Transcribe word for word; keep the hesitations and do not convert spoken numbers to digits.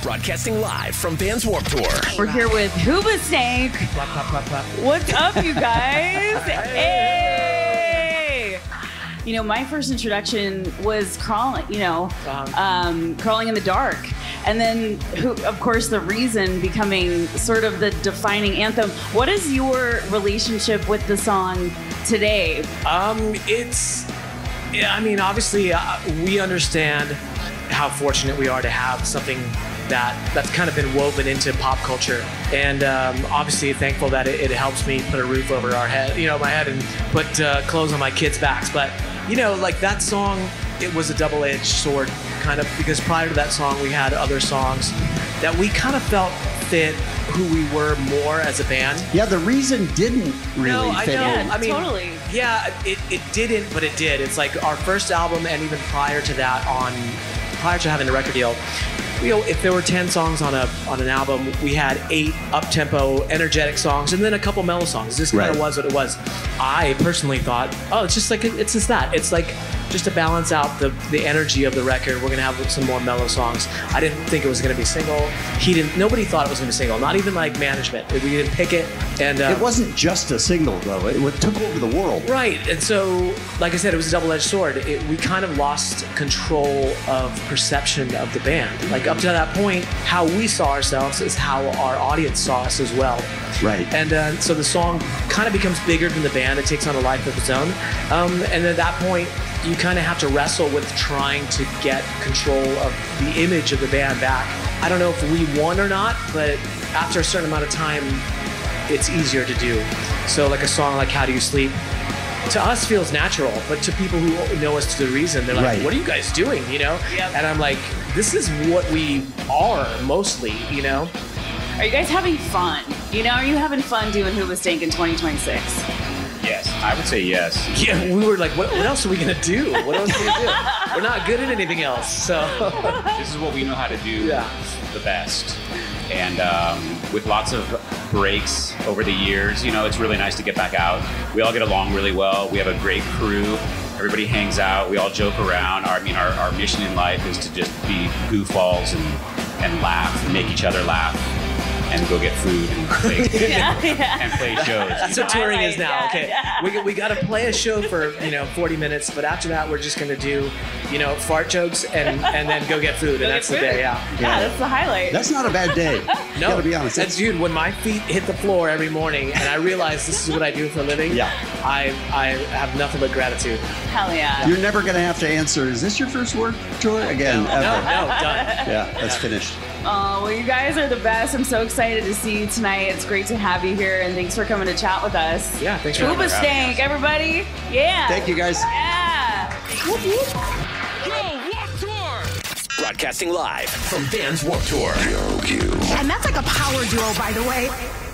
Broadcasting live from Vans Warped Tour. We're here with Hoobastank. Clap, clap, clap, clap. What's up, you guys? Hey! You know, my first introduction was crawling, you know, um, crawling in the dark. And then, who, of course, the reason becoming sort of the defining anthem. What is your relationship with the song today? Um, it's, yeah, I mean, obviously, uh, we understand how fortunate we are to have something that that's kind of been woven into pop culture, and um, obviously thankful that it, it helps me put a roof over our head, you know, my head, and put uh, clothes on my kids' backs. But you know, like that song, it was a double-edged sword, kind of, because prior to that song, we had other songs that we kind of felt fit who we were more as a band. Yeah, the reason didn't really no, I fit know. in. I mean, totally. Yeah, it, it didn't, but it did. It's like our first album, and even prior to that, on prior to having a record deal, you know, if there were ten songs on a on an album, we had eight up-tempo, energetic songs, and then a couple mellow songs. This kind Right. of was what it was. I personally thought, oh, it's just like it's just that. It's like just to balance out the the energy of the record, we're gonna have some more mellow songs. I didn't think it was gonna be single. He didn't. Nobody thought it was gonna be single. Not even like management. We didn't pick it, and uh, It wasn't just a single, though. It, it took over the world. right. And so, like I said, it was a double-edged sword. It, we kind of lost control of perception of the band. Like up to that point, how we saw ourselves is how our audience saw us as well. Right. And uh, so the song kind of becomes bigger than the band. It takes on a life of its own. Um, and at that point, you kind of have to wrestle with trying to get control of the image of the band back. I don't know if we won or not, but after a certain amount of time, it's easier to do. So like a song like How Do You Sleep, to us feels natural, but to people who know us to the reason, they're like, Right. what are you guys doing, you know? Yep. And I'm like, this is what we are mostly, you know? Are you guys having fun? You know, are you having fun doing Hoobastank in twenty twenty-six? Yes, I would say yes. Yeah, we were like, what, what else are we gonna do? What else are we gonna do? We're not good at anything else, so. This is what we know how to do Yeah. the best. And um, with lots of breaks over the years, you know, it's really nice to get back out. We all get along really well. We have a great crew. Everybody hangs out. We all joke around. Our, I mean, our, our mission in life is to just be goofballs and, and laugh and make each other laugh and go get food and play, Yeah, yeah. and play shows. That's what touring is now. Yeah, Okay, yeah. we we got to play a show for you know forty minutes, but after that we're just gonna do you know fart jokes and and then go get food, and that's the day. Yeah. Yeah, that's the highlight. That's not a bad day. No, Gotta be honest. That's, dude, when my feet hit the floor every morning and I realize this is what I do for a living, Yeah. I I have nothing but gratitude. Hell yeah. You're never going to have to answer, is this your first work tour? Again, No, ever. no, done. Yeah, that's finished. Oh, well, you guys are the best. I'm so excited to see you tonight. It's great to have you here, and thanks for coming to chat with us. Yeah, thanks for having us. Hoobastank, everybody. Yeah. Thank you, guys. Yeah. Whoop, whoop. Broadcasting live from Vans Warped Tour. And that's like a power duo, by the way.